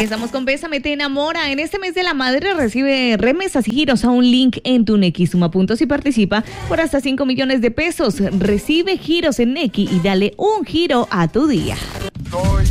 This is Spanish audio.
Estamos con Bésame Te Enamora. En este mes de la madre recibe remesas y giros a un link en tu Nequi. Suma puntos y participa por hasta 5 millones de pesos. Recibe giros en Nequi y dale un giro a tu día.